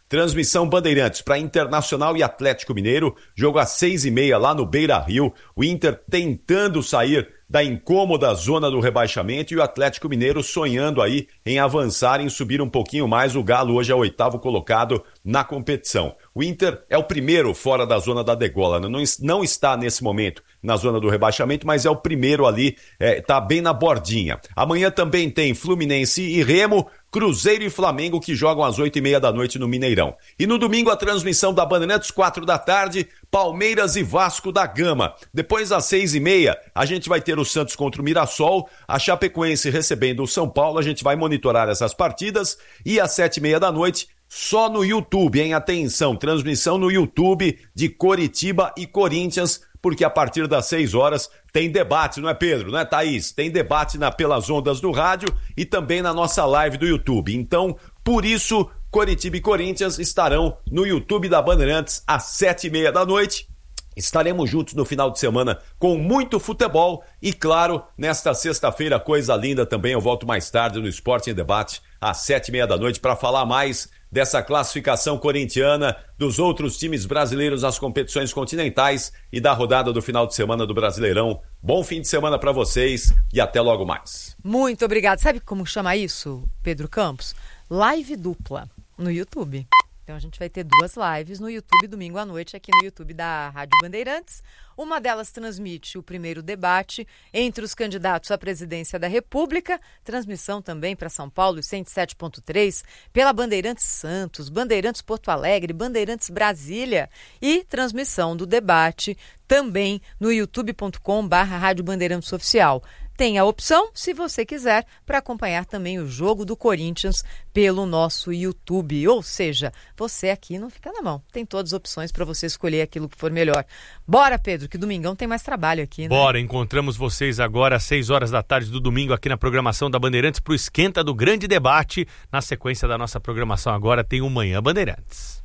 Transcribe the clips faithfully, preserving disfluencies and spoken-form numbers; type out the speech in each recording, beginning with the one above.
Transmissão Bandeirantes para Internacional e Atlético Mineiro, jogo às seis e meia lá no Beira-Rio, o Inter tentando sair da incômoda zona do rebaixamento e o Atlético Mineiro sonhando aí em avançar, em subir um pouquinho mais. O Galo hoje é o oitavo colocado na competição. O Inter é o primeiro fora da zona da degola, não, não está nesse momento na zona do rebaixamento, mas é o primeiro ali, está é, bem na bordinha. Amanhã também tem Fluminense e Remo, Cruzeiro e Flamengo, que jogam às oito e meia da noite no Mineirão. E no domingo a transmissão da Bandeirantes, quatro da tarde, Palmeiras e Vasco da Gama. Depois às seis e meia a gente vai ter o Santos contra o Mirassol, a Chapecoense recebendo o São Paulo, a gente vai monitorar essas partidas. E às sete e meia da noite, só no YouTube, hein? Atenção, transmissão no YouTube de Coritiba e Corinthians, porque a partir das seis horas tem debate, não é, Pedro? Não é, Thaís? Tem debate na, pelas ondas do rádio e também na nossa live do YouTube. Então, por isso, Coritiba e Corinthians estarão no YouTube da Bandeirantes às sete e meia da noite. Estaremos juntos no final de semana com muito futebol e, claro, nesta sexta-feira, coisa linda também, eu volto mais tarde no Esporte em Debate às sete e meia da noite para falar mais dessa classificação corintiana, dos outros times brasileiros nas competições continentais e da rodada do final de semana do Brasileirão. Bom fim de semana para vocês e até logo mais. Muito obrigado. Sabe como chama isso, Pedro Campos? Live dupla no YouTube. Então a gente vai ter duas lives no YouTube domingo à noite aqui no YouTube da Rádio Bandeirantes. Uma delas transmite o primeiro debate entre os candidatos à presidência da República, transmissão também para São Paulo, cento e sete ponto três, pela Bandeirantes Santos, Bandeirantes Porto Alegre, Bandeirantes Brasília e transmissão do debate também no youtube ponto com barra Rádio Bandeirantes Oficial. Tem a opção, se você quiser, para acompanhar também o jogo do Corinthians pelo nosso YouTube. Ou seja, você aqui não fica na mão. Tem todas as opções para você escolher aquilo que for melhor. Bora, Pedro, que domingão tem mais trabalho aqui, né? Bora, encontramos vocês agora às seis horas da tarde do domingo aqui na programação da Bandeirantes para o Esquenta do Grande Debate. Na sequência da nossa programação agora tem o Manhã Bandeirantes.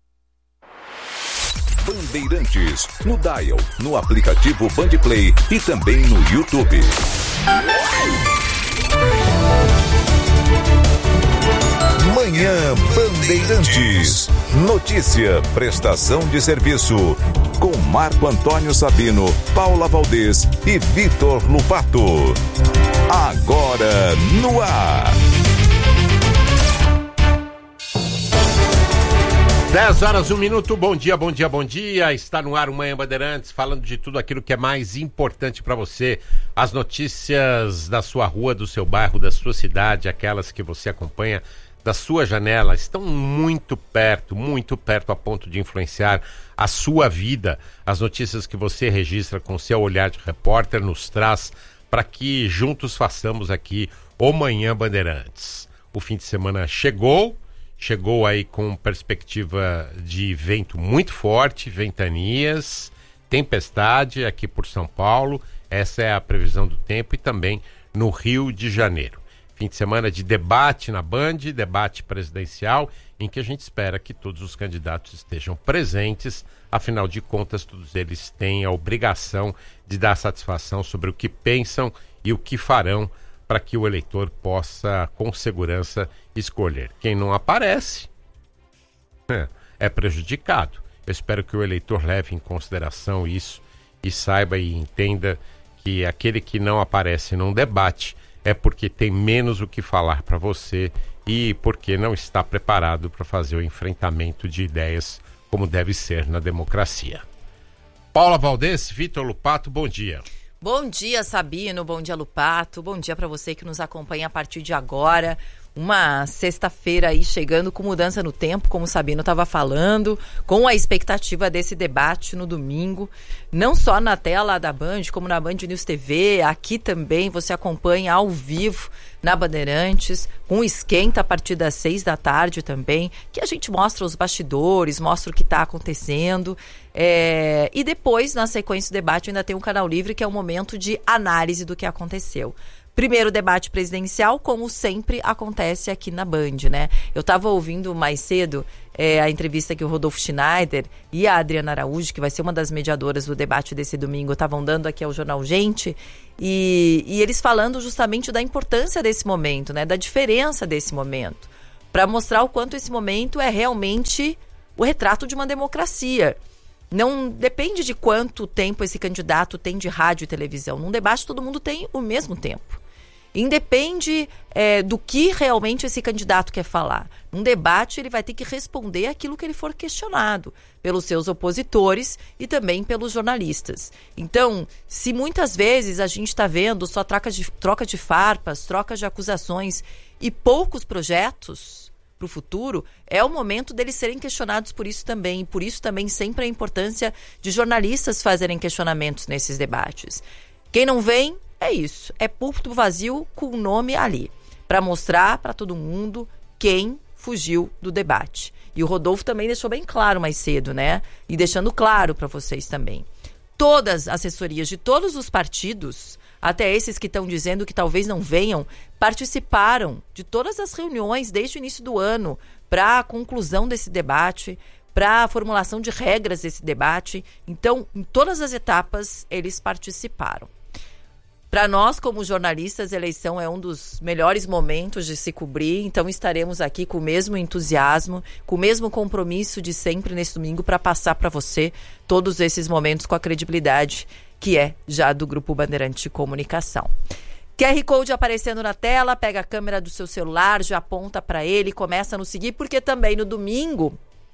Bandeirantes, no Dial, no aplicativo Bandplay e também no YouTube. Manhã Bandeirantes. Notícia, prestação de serviço. Com Marco Antônio Sabino, Paula Valdez e Vitor Lupato. Agora no ar. dez horas, um minuto, bom dia, bom dia, bom dia. Está no ar o Manhã Bandeirantes, falando de tudo aquilo que é mais importante para você. As notícias da sua rua, do seu bairro, da sua cidade, aquelas que você acompanha da sua janela, estão muito perto, muito perto a ponto de influenciar a sua vida. As notícias que você registra com seu olhar de repórter nos traz para que juntos façamos aqui o Manhã Bandeirantes. O fim de semana chegou. Chegou aí com perspectiva de vento muito forte, ventanias, tempestade aqui por São Paulo. Essa é a previsão do tempo e também no Rio de Janeiro. Fim de semana de debate na Band, debate presidencial, em que a gente espera que todos os candidatos estejam presentes. Afinal de contas, todos eles têm a obrigação de dar satisfação sobre o que pensam e o que farão para que o eleitor possa, com segurança, escolher. Quem não aparece é prejudicado. Eu espero que o eleitor leve em consideração isso e saiba e entenda que aquele que não aparece num debate é porque tem menos o que falar para você e porque não está preparado para fazer o enfrentamento de ideias como deve ser na democracia. Paula Valdez, Vitor Lupato, bom dia. Bom dia, Sabino, bom dia, Lupato, bom dia para você que nos acompanha a partir de agora. Uma sexta-feira aí chegando com mudança no tempo, como o Sabino estava falando, com a expectativa desse debate no domingo, não só na tela da Band, como na Band News T V, aqui também você acompanha ao vivo na Bandeirantes, com esquenta a partir das seis da tarde também, que a gente mostra os bastidores, mostra o que está acontecendo, é... e depois, na sequência do debate, ainda tem um canal livre, que é o momento de análise do que aconteceu. Primeiro debate presidencial, como sempre acontece aqui na Band, né? Eu estava ouvindo mais cedo é, a entrevista que o Rodolfo Schneider e a Adriana Araújo, que vai ser uma das mediadoras do debate desse domingo, estavam dando aqui ao Jornal Gente, e, e eles falando justamente da importância desse momento, né? Da diferença desse momento. para mostrar o quanto esse momento é realmente o retrato de uma democracia. Não depende de quanto tempo esse candidato tem de rádio e televisão. Num debate todo mundo tem o mesmo tempo. Independe é, do que realmente esse candidato quer falar. Num debate ele vai ter que responder aquilo que ele for questionado pelos seus opositores e também pelos jornalistas. Então, se muitas vezes a gente está vendo só troca de, troca de farpas, trocas de acusações e poucos projetos para o futuro, é o momento deles serem questionados por isso também. E por isso também sempre a importância de jornalistas fazerem questionamentos nesses debates. Quem não vem, é isso. É púlpito vazio com o nome ali, para mostrar para todo mundo quem fugiu do debate. E o Rodolfo também deixou bem claro mais cedo, né? E deixando claro para vocês também. Todas as assessorias de todos os partidos, até esses que estão dizendo que talvez não venham, participaram de todas as reuniões desde o início do ano para a conclusão desse debate, para a formulação de regras desse debate. Então, em todas as etapas, eles participaram. Para nós, como jornalistas, a eleição é um dos melhores momentos de se cobrir, então estaremos aqui com o mesmo entusiasmo, com o mesmo compromisso de sempre nesse domingo para passar para você todos esses momentos com a credibilidade que é já do Grupo Bandeirante de Comunicação. Q R Code aparecendo na tela, pega a câmera do seu celular, já aponta para ele, começa a nos seguir, porque também no domingo,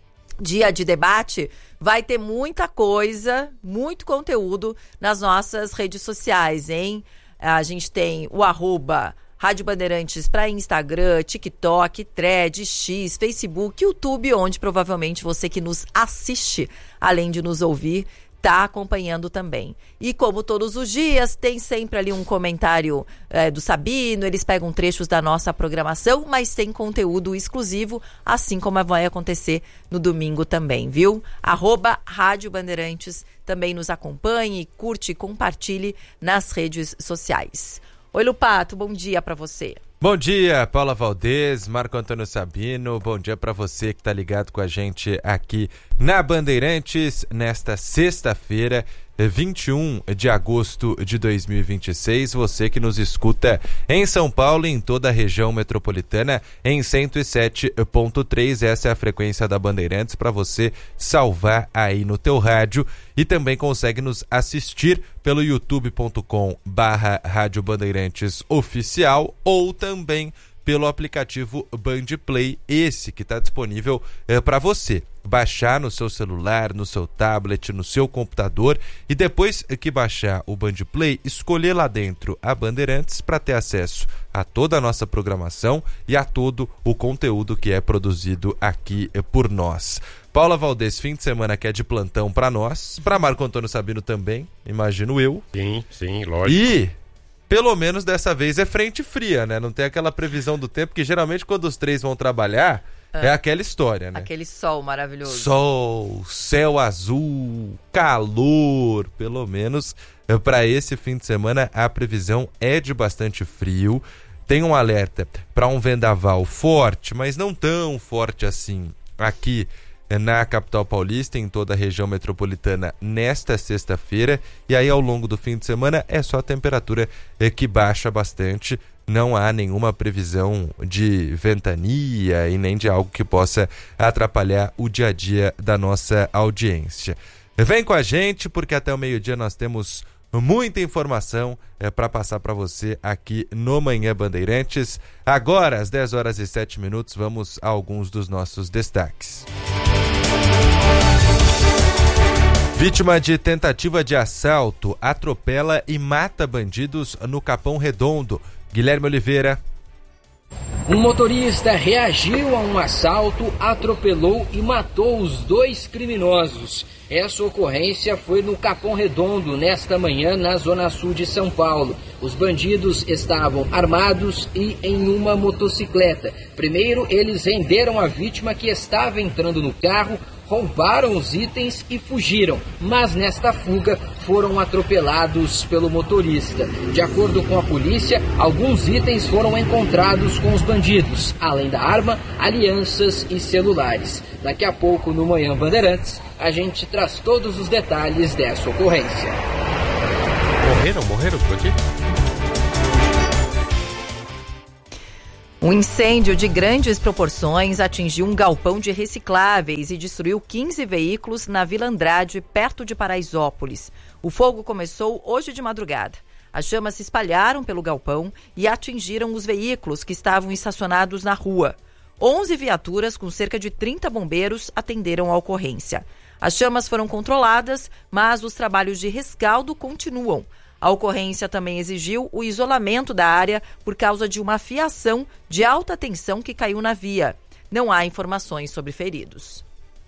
dia de debate, vai ter muita coisa, muito conteúdo nas nossas redes sociais, hein? A gente tem o arroba Rádio Bandeirantes para Instagram, TikTok, Thread, X, Facebook, YouTube, onde provavelmente você que nos assiste, além de nos ouvir, está acompanhando também. E como todos os dias, tem sempre ali um comentário é, do Sabino, eles pegam trechos da nossa programação, mas tem conteúdo exclusivo, assim como vai acontecer no domingo também, viu? Arroba Rádio Bandeirantes, também nos acompanhe, curte e compartilhe nas redes sociais. Oi, Lupato, bom dia para você. Bom dia, Paula Valdez, Marco Antônio Sabino, bom dia para você que está ligado com a gente aqui na Bandeirantes, nesta sexta-feira, vinte e um de agosto de dois mil e vinte e seis, você que nos escuta em São Paulo e em toda a região metropolitana em cento e sete ponto três, essa é a frequência da Bandeirantes para você salvar aí no teu rádio e também consegue nos assistir pelo youtube ponto com barra Rádio Bandeirantes Oficial ou também pelo aplicativo Bandplay, esse que está disponível é, para você baixar no seu celular, no seu tablet, no seu computador e depois que baixar o Bandplay, escolher lá dentro a Bandeirantes para ter acesso a toda a nossa programação e a todo o conteúdo que é produzido aqui é, por nós. Paula Valdez, fim de semana que é de plantão para nós, para Marco Antônio Sabino também, imagino eu. Sim, sim, lógico. E pelo menos dessa vez é frente fria, né? Não tem aquela previsão do tempo que geralmente quando os três vão trabalhar ah, é aquela história, né? Aquele sol maravilhoso. Sol, céu azul, calor, pelo menos para esse fim de semana a previsão é de bastante frio. Tem um alerta para um vendaval forte, mas não tão forte assim aqui na capital paulista, em toda a região metropolitana nesta sexta-feira, e aí ao longo do fim de semana é só a temperatura que baixa bastante, não há nenhuma previsão de ventania e nem de algo que possa atrapalhar o dia a dia da nossa audiência. Vem com a gente porque até o meio-dia nós temos muita informação é, para passar para você aqui no Manhã Bandeirantes. Agora, às dez horas e sete minutos, vamos a alguns dos nossos destaques. Vítima de tentativa de assalto, atropela e mata bandidos no Capão Redondo. Guilherme Oliveira. Um motorista reagiu a um assalto, atropelou e matou os dois criminosos. Essa ocorrência foi no Capão Redondo, nesta manhã, na zona sul de São Paulo. Os bandidos estavam armados e em uma motocicleta. Primeiro, eles renderam a vítima que estava entrando no carro, roubaram os itens e fugiram, mas nesta fuga foram atropelados pelo motorista. De acordo com a polícia, alguns itens foram encontrados com os bandidos, além da arma, alianças e celulares. Daqui a pouco, no Manhã Bandeirantes, a gente traz todos os detalhes dessa ocorrência. Morreram? Morreram por aqui? Um incêndio de grandes proporções atingiu um galpão de recicláveis e destruiu quinze veículos na Vila Andrade, perto de Paraisópolis. O fogo começou hoje de madrugada. As chamas se espalharam pelo galpão e atingiram os veículos que estavam estacionados na rua. onze viaturas com cerca de trinta bombeiros atenderam a ocorrência. As chamas foram controladas, mas os trabalhos de rescaldo continuam. A ocorrência também exigiu o isolamento da área por causa de uma fiação de alta tensão que caiu na via. Não há informações sobre feridos.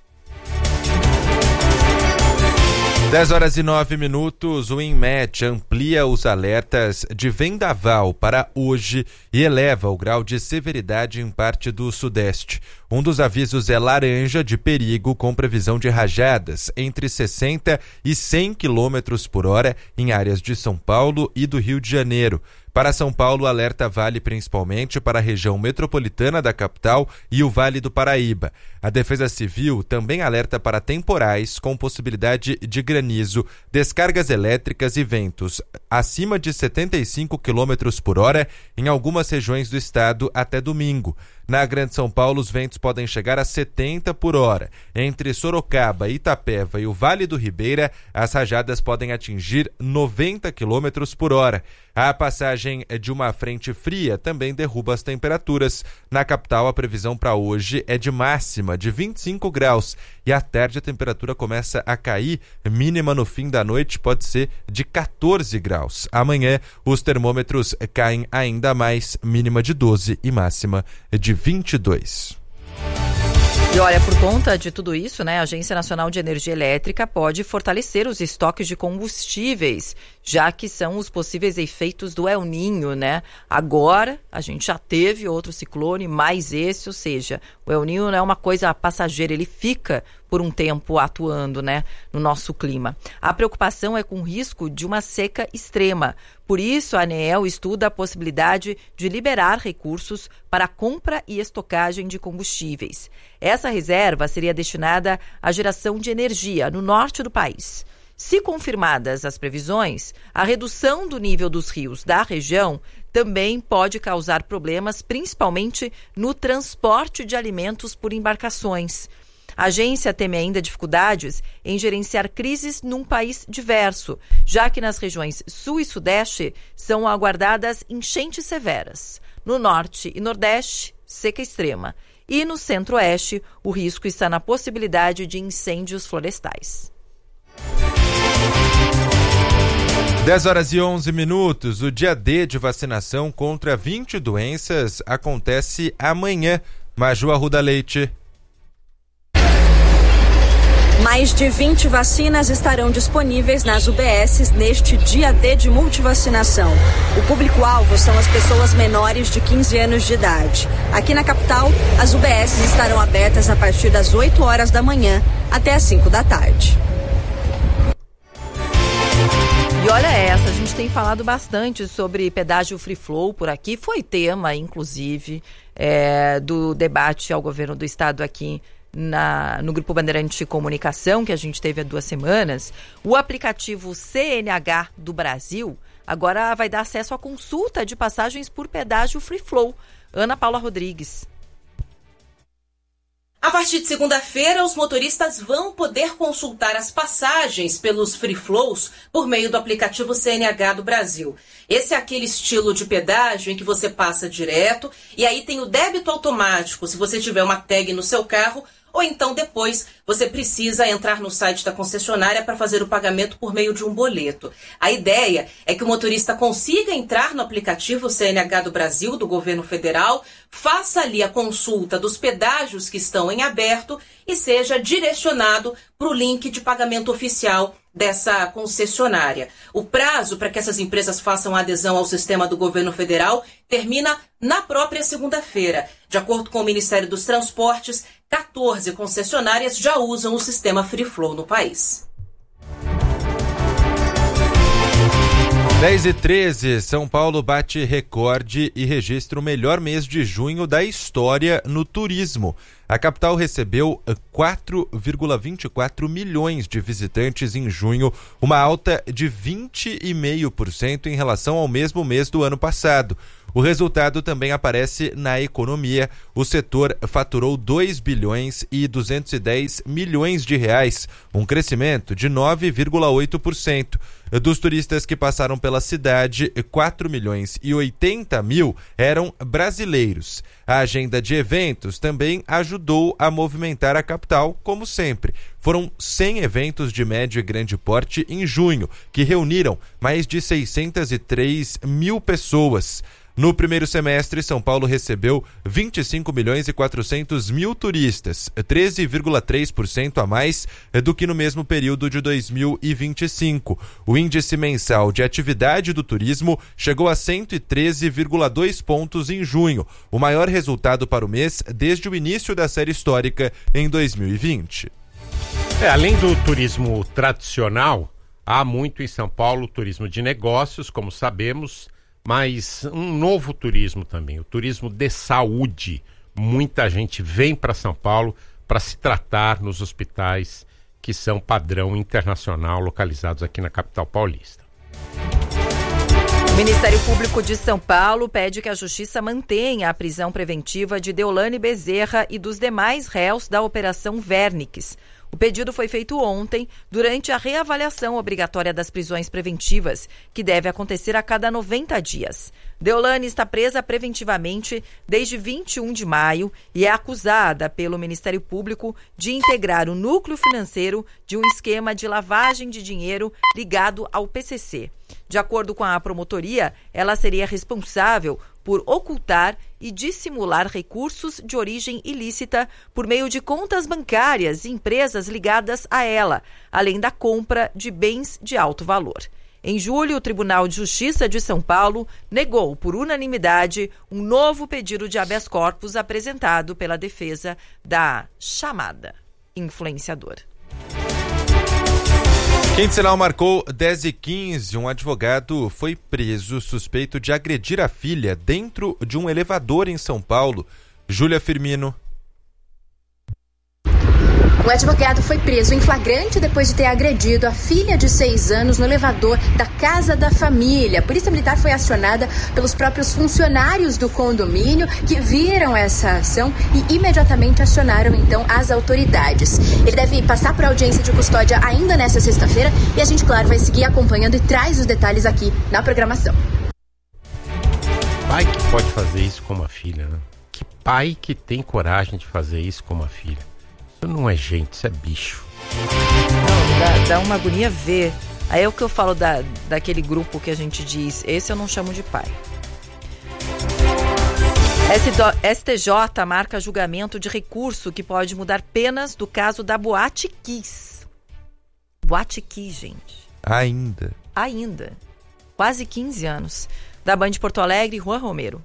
dez horas e nove minutos, o INMET amplia os alertas de vendaval para hoje e eleva o grau de severidade em parte do Sudeste. Um dos avisos é laranja de perigo com previsão de rajadas entre sessenta e cem quilômetros por hora em áreas de São Paulo e do Rio de Janeiro. Para São Paulo, o alerta vale principalmente para a região metropolitana da capital e o Vale do Paraíba. A Defesa Civil também alerta para temporais com possibilidade de granizo, descargas elétricas e ventos acima de setenta e cinco quilômetros por hora em algumas regiões do estado até domingo. Na Grande São Paulo, os ventos podem chegar a setenta por hora. Entre Sorocaba, Itapeva e o Vale do Ribeira, as rajadas podem atingir noventa quilômetros por hora. A passagem de uma frente fria também derruba as temperaturas. Na capital, a previsão para hoje é de máxima de vinte e cinco graus e à tarde a temperatura começa a cair. Mínima no fim da noite pode ser de quatorze graus. Amanhã, os termômetros caem ainda mais, mínima de doze e máxima de vinte e dois. E olha, por conta de tudo isso, né, a Agência Nacional de Energia Elétrica pode fortalecer os estoques de combustíveis, já que são os possíveis efeitos do El Niño, né? Agora, a gente já teve outro ciclone, mais esse, ou seja, o El Niño não é uma coisa passageira, ele fica por um tempo atuando, né, no nosso clima. A preocupação é com o risco de uma seca extrema. Por isso, a ANEEL estuda a possibilidade de liberar recursos para a compra e estocagem de combustíveis. Essa reserva seria destinada à geração de energia no norte do país. Se confirmadas as previsões, a redução do nível dos rios da região também pode causar problemas, principalmente no transporte de alimentos por embarcações. A agência teme ainda dificuldades em gerenciar crises num país diverso, já que nas regiões sul e sudeste são aguardadas enchentes severas. No norte e nordeste, seca extrema. E no centro-oeste, o risco está na possibilidade de incêndios florestais. dez horas e onze minutos, o dia D de vacinação contra vinte doenças acontece amanhã. Maju Arruda Leite. Mais de vinte vacinas estarão disponíveis nas U B Ss neste dia D de multivacinação. O público-alvo são as pessoas menores de quinze anos de idade. Aqui na capital, as U B Ss estarão abertas a partir das oito horas da manhã até as cinco da tarde. E olha essa, a gente tem falado bastante sobre pedágio free flow por aqui, foi tema, inclusive, é, do debate ao governo do estado aqui Na, no Grupo Bandeirante de Comunicação, que a gente teve há duas semanas. O aplicativo C N H do Brasil agora vai dar acesso à consulta de passagens por pedágio free flow. Ana Paula Rodrigues. A partir de segunda-feira, os motoristas vão poder consultar as passagens pelos free flows por meio do aplicativo C N H do Brasil. Esse é aquele estilo de pedágio em que você passa direto e aí tem o débito automático se você tiver uma tag no seu carro, ou então depois você precisa entrar no site da concessionária para fazer o pagamento por meio de um boleto. A ideia é que o motorista consiga entrar no aplicativo C N H do Brasil, do governo federal, faça ali a consulta dos pedágios que estão em aberto e seja direcionado para o link de pagamento oficial dessa concessionária. O prazo para que essas empresas façam a adesão ao sistema do governo federal termina na própria segunda-feira. De acordo com o Ministério dos Transportes, quatorze concessionárias já usam o sistema Free Flow no país. dez e treze, São Paulo bate recorde e registra o melhor mês de junho da história no turismo. A capital recebeu quatro vírgula vinte e quatro milhões de visitantes em junho, uma alta de vinte vírgula cinco por cento em relação ao mesmo mês do ano passado. O resultado também aparece na economia. O setor faturou dois bilhões e duzentos e dez milhões de reais, um crescimento de nove vírgula oito por cento. Dos turistas que passaram pela cidade, quatro milhões e oitenta mil eram brasileiros. A agenda de eventos também ajudou a movimentar a capital, como sempre. Foram cem eventos de médio e grande porte em junho, que reuniram mais de seiscentos e três mil pessoas. No primeiro semestre, São Paulo recebeu vinte e cinco milhões e quatrocentos mil turistas, treze vírgula três por cento a mais do que no mesmo período de dois mil e vinte e cinco. O índice mensal de atividade do turismo chegou a cento e treze vírgula dois pontos em junho, o maior resultado para o mês desde o início da série histórica em dois mil e vinte. É, além do turismo tradicional, há muito em São Paulo turismo de negócios, como sabemos, mas um novo turismo também, o turismo de saúde. Muita gente vem para São Paulo para se tratar nos hospitais que são padrão internacional localizados aqui na capital paulista. O Ministério Público de São Paulo pede que a Justiça mantenha a prisão preventiva de Deolane Bezerra e dos demais réus da Operação Vernix. O pedido foi feito ontem, durante a reavaliação obrigatória das prisões preventivas, que deve acontecer a cada noventa dias. Deolane está presa preventivamente desde vinte e um de maio e é acusada pelo Ministério Público de integrar o núcleo financeiro de um esquema de lavagem de dinheiro ligado ao P C C. De acordo com a promotoria, ela seria responsável por ocultar e dissimular recursos de origem ilícita por meio de contas bancárias e empresas ligadas a ela, além da compra de bens de alto valor. Em julho, o Tribunal de Justiça de São Paulo negou por unanimidade um novo pedido de habeas corpus apresentado pela defesa da chamada influenciadora. Quinzenal marcou dez e quinze. Um advogado foi preso suspeito de agredir a filha dentro de um elevador em São Paulo. Júlia Firmino. O advogado foi preso em flagrante depois de ter agredido a filha de seis anos no elevador da Casa da Família. A Polícia Militar foi acionada pelos próprios funcionários do condomínio que viram essa ação e imediatamente acionaram então as autoridades. Ele deve passar por audiência de custódia ainda nesta sexta-feira e a gente, claro, vai seguir acompanhando e traz os detalhes aqui na programação. Pai que pode fazer isso com uma filha, né? Que pai que tem coragem de fazer isso com uma filha? Isso não é gente, isso é bicho. Não, dá, dá uma agonia ver. Aí é o que eu falo da, daquele grupo que a gente diz, esse eu não chamo de pai. S T J marca julgamento de recurso que pode mudar penas do caso da Boate Kiss. Boate Kiss, gente. Ainda. Ainda. Quase quinze anos. Da Band de Porto Alegre, Juan Romero.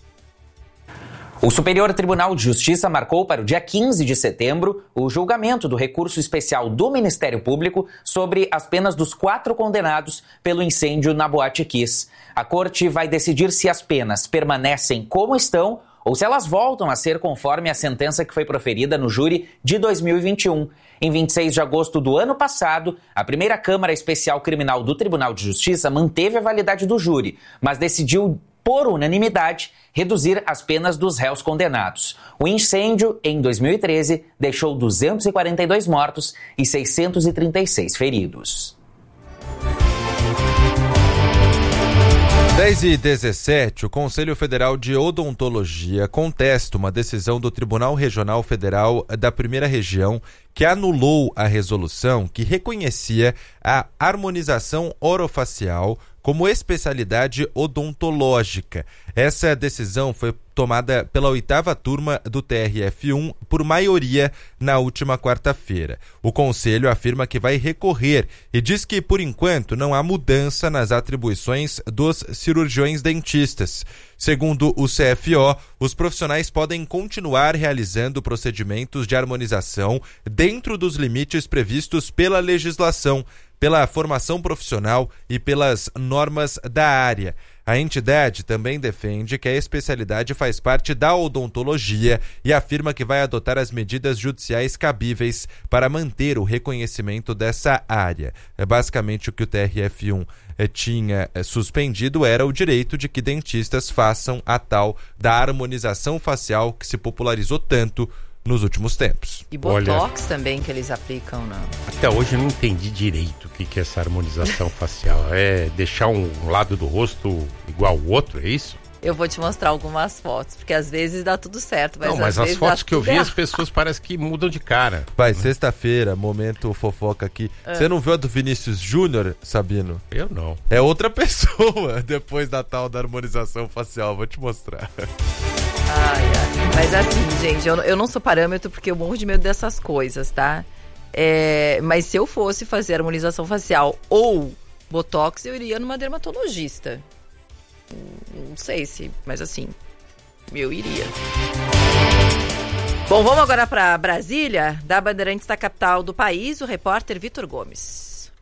O Superior Tribunal de Justiça marcou para o dia quinze de setembro o julgamento do recurso especial do Ministério Público sobre as penas dos quatro condenados pelo incêndio na Boate Kiss. A corte vai decidir se as penas permanecem como estão ou se elas voltam a ser conforme a sentença que foi proferida no júri de dois mil e vinte e um. Em vinte e seis de agosto do ano passado, a primeira Câmara Especial Criminal do Tribunal de Justiça manteve a validade do júri, mas decidiu, por unanimidade, reduzir as penas dos réus condenados. O incêndio, em dois mil e treze, deixou duzentos e quarenta e dois mortos e seiscentos e trinta e seis feridos. dez e dezessete, o Conselho Federal de Odontologia contesta uma decisão do Tribunal Regional Federal da Primeira Região que anulou a resolução que reconhecia a harmonização orofacial como especialidade odontológica. Essa decisão foi tomada pela oitava turma do T R F um por maioria na última quarta-feira. O Conselho afirma que vai recorrer e diz que, por enquanto, não há mudança nas atribuições dos cirurgiões dentistas. Segundo o C F O, os profissionais podem continuar realizando procedimentos de harmonização dentro dos limites previstos pela legislação, pela formação profissional e pelas normas da área. A entidade também defende que a especialidade faz parte da odontologia e afirma que vai adotar as medidas judiciais cabíveis para manter o reconhecimento dessa área. É basicamente o que o T R F um eh, tinha eh, suspendido era o direito de que dentistas façam a tal da harmonização facial que se popularizou tanto nos últimos tempos. E Botox Olha, também que eles aplicam, não? Até hoje eu não entendi direito o que, que é essa harmonização facial. É deixar um lado do rosto igual ao outro, é isso? Eu vou te mostrar algumas fotos, porque às vezes dá tudo certo, mas não, mas às as fotos que eu vi, errado. As pessoas parecem que mudam de cara. Vai, sexta-feira, momento fofoca aqui. Ah. Você não viu a do Vinícius Júnior, Sabino? Eu não. É outra pessoa depois da tal da harmonização facial, vou te mostrar. Ai, ai. Mas assim, gente, eu, eu não sou parâmetro porque eu morro de medo dessas coisas, tá? É, mas se eu fosse fazer harmonização facial ou botox, eu iria numa dermatologista. Não sei se, mas assim, eu iria. Bom, vamos agora para Brasília, da Bandeirantes da capital do país, o repórter Vitor Gomes.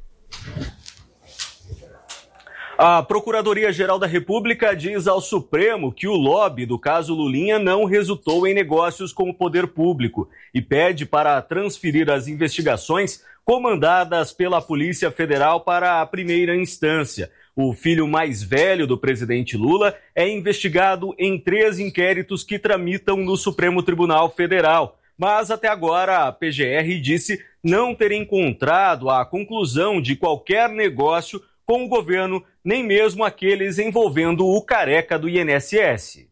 A Procuradoria-Geral da República diz ao Supremo que o lobby do caso Lulinha não resultou em negócios com o poder público e pede para transferir as investigações comandadas pela Polícia Federal para a primeira instância. O filho mais velho do presidente Lula é investigado em três inquéritos que tramitam no Supremo Tribunal Federal. Mas até agora a P G R disse não ter encontrado a conclusão de qualquer negócio com o governo, nem mesmo aqueles envolvendo o careca do I N S S.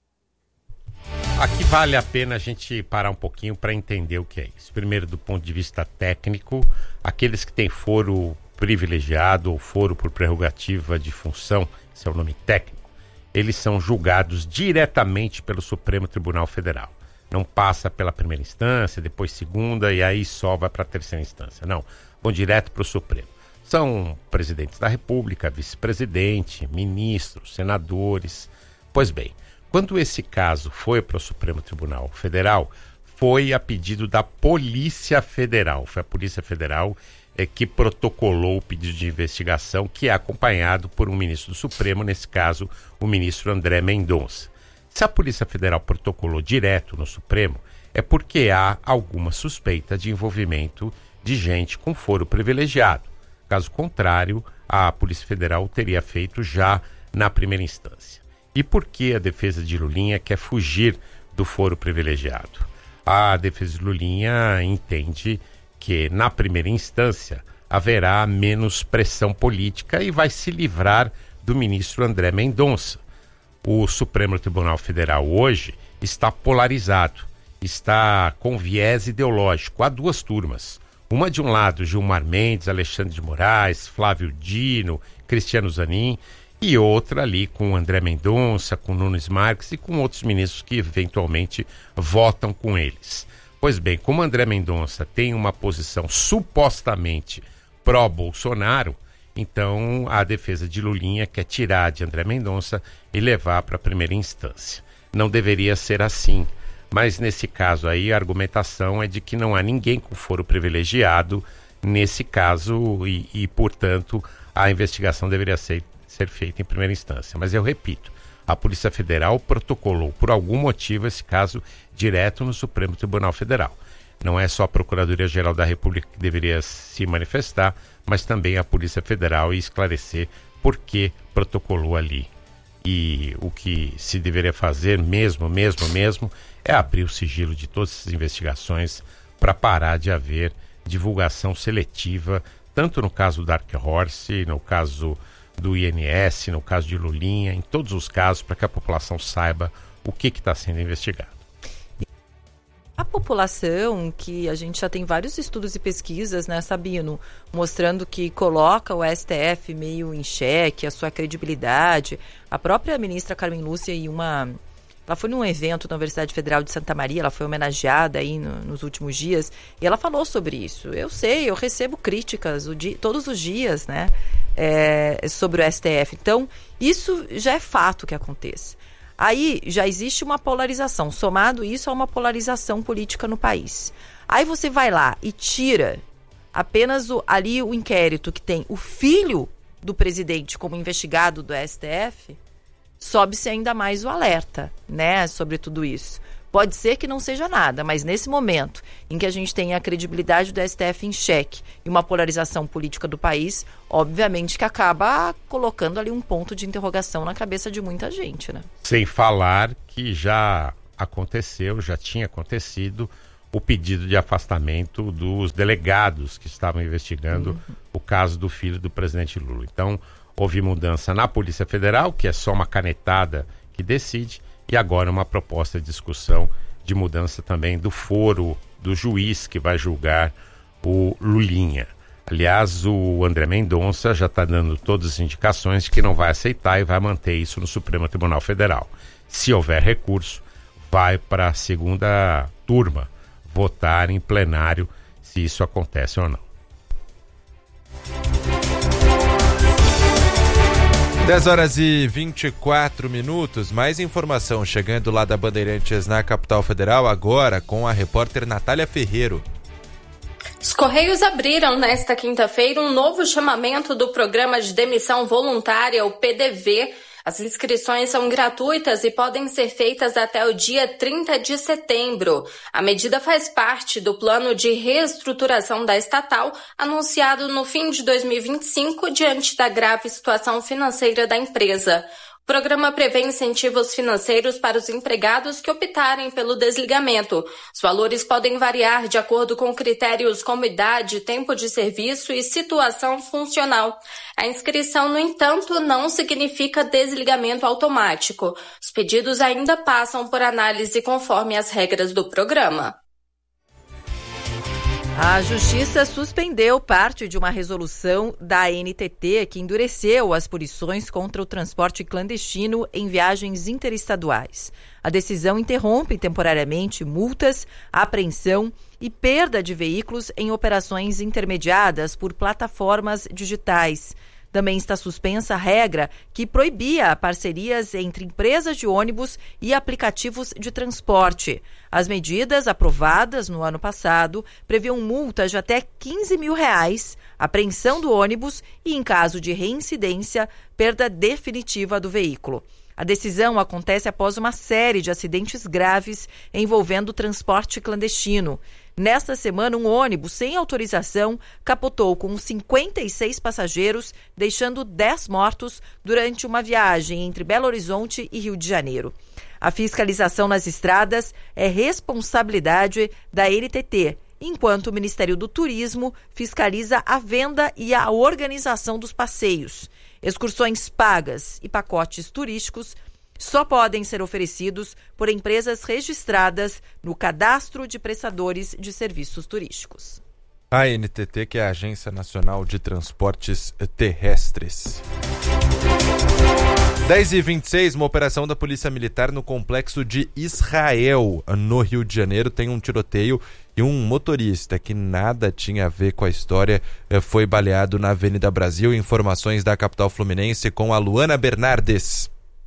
Aqui vale a pena a gente parar um pouquinho para entender o que é isso. Primeiro, do ponto de vista técnico, aqueles que têm foro privilegiado ou foro por prerrogativa de função, esse é o nome técnico, eles são julgados diretamente pelo Supremo Tribunal Federal. Não passa pela primeira instância, depois segunda e aí só vai para a terceira instância. Não, vão direto para o Supremo. São presidentes da República, vice-presidente, ministros, senadores. Pois bem, quando esse caso foi para o Supremo Tribunal Federal, foi a pedido da Polícia Federal. Foi a Polícia Federal é, que protocolou o pedido de investigação, que é acompanhado por um ministro do Supremo, nesse caso, o ministro André Mendonça. Se a Polícia Federal protocolou direto no Supremo, é porque há alguma suspeita de envolvimento de gente com foro privilegiado. Caso contrário, a Polícia Federal teria feito já na primeira instância. E por que a defesa de Lulinha quer fugir do foro privilegiado? A defesa de Lulinha entende que, na primeira instância, haverá menos pressão política e vai se livrar do ministro André Mendonça. O Supremo Tribunal Federal hoje está polarizado, está com viés ideológico. Há duas turmas. Uma de um lado, Gilmar Mendes, Alexandre de Moraes, Flávio Dino, Cristiano Zanin, e outra ali com André Mendonça, com Nunes Marques e com outros ministros que eventualmente votam com eles. Pois bem, como André Mendonça tem uma posição supostamente pró-Bolsonaro, então a defesa de Lulinha quer tirar de André Mendonça e levar para a primeira instância. Não deveria ser assim. Mas nesse caso aí a argumentação é de que não há ninguém com foro privilegiado nesse caso e, e portanto, a investigação deveria ser, ser feita em primeira instância. Mas eu repito, a Polícia Federal protocolou por algum motivo esse caso direto no Supremo Tribunal Federal. Não é só a Procuradoria-Geral da República que deveria se manifestar, mas também a Polícia Federal e esclarecer por que protocolou ali. E o que se deveria fazer mesmo, mesmo, mesmo, é abrir o sigilo de todas essas investigações para parar de haver divulgação seletiva, tanto no caso do Dark Horse, no caso do I N S, no caso de Lulinha, em todos os casos, para que a população saiba o que está sendo investigado. A população, que a gente já tem vários estudos e pesquisas, né, Sabino, mostrando que coloca o S T F meio em xeque, a sua credibilidade. A própria ministra Carmen Lúcia, em uma... ela foi num evento na Universidade Federal de Santa Maria, ela foi homenageada aí no, nos últimos dias, e ela falou sobre isso. Eu sei, eu recebo críticas o dia, todos os dias, né, é, sobre o S T F. Então, isso já é fato que aconteça. Aí já existe uma polarização, somado isso a uma polarização política no país. Aí você vai lá e tira apenas o, ali o inquérito que tem o filho do presidente como investigado do S T F, sobe-se ainda mais o alerta, né, sobre tudo isso. Pode ser que não seja nada, mas nesse momento em que a gente tem a credibilidade do S T F em xeque e uma polarização política do país, obviamente que acaba colocando ali um ponto de interrogação na cabeça de muita gente, né? Sem falar que já aconteceu, já tinha acontecido o pedido de afastamento dos delegados que estavam investigando uhum. o caso do filho do presidente Lula. Então, houve mudança na Polícia Federal, que é só uma canetada que decide, e agora uma proposta de discussão de mudança também do foro do juiz que vai julgar o Lulinha. Aliás, o André Mendonça já está dando todas as indicações de que não vai aceitar e vai manter isso no Supremo Tribunal Federal. Se houver recurso, vai para a segunda turma votar em plenário se isso acontece ou não. dez horas e vinte e quatro minutos, mais informação chegando lá da Bandeirantes na capital federal, agora com a repórter Natália Ferreiro. Os Correios abriram nesta quinta-feira um novo chamamento do Programa de Demissão Voluntária, o P D V. As inscrições são gratuitas e podem ser feitas até o dia trinta de setembro. A medida faz parte do plano de reestruturação da estatal, anunciado no fim de dois mil e vinte e cinco, diante da grave situação financeira da empresa. O programa prevê incentivos financeiros para os empregados que optarem pelo desligamento. Os valores podem variar de acordo com critérios como idade, tempo de serviço e situação funcional. A inscrição, no entanto, não significa desligamento automático. Os pedidos ainda passam por análise conforme as regras do programa. A Justiça suspendeu parte de uma resolução da A N T T que endureceu as punições contra o transporte clandestino em viagens interestaduais. A decisão interrompe temporariamente multas, apreensão e perda de veículos em operações intermediadas por plataformas digitais. Também está suspensa a regra que proibia parcerias entre empresas de ônibus e aplicativos de transporte. As medidas aprovadas no ano passado previam multas de até quinze mil reais, apreensão do ônibus e, em caso de reincidência, perda definitiva do veículo. A decisão acontece após uma série de acidentes graves envolvendo transporte clandestino. Nesta semana, um ônibus sem autorização capotou com cinquenta e seis passageiros, deixando dez mortos durante uma viagem entre Belo Horizonte e Rio de Janeiro. A fiscalização nas estradas é responsabilidade da N T T, enquanto o Ministério do Turismo fiscaliza a venda e a organização dos passeios. Excursões pagas e pacotes turísticos só podem ser oferecidos por empresas registradas no Cadastro de Prestadores de Serviços Turísticos. A N T T, que é a Agência Nacional de Transportes Terrestres. dez e vinte e seis, uma operação da Polícia Militar no complexo de Israel, no Rio de Janeiro, tem um tiroteio e um motorista que nada tinha a ver com a história foi baleado na Avenida Brasil. Informações da capital fluminense com a Luana Bernardes.